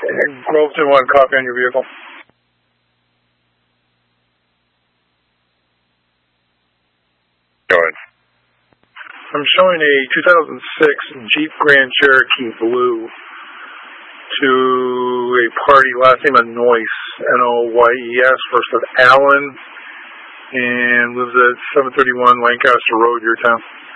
Groveton 1, copy on your vehicle. Go ahead. I'm showing a 2006 Jeep Grand Cherokee Blue to a party, last name of Noyes, N-O-Y-E-S, first of Allen, and lives at 731 Lancaster Road, your town.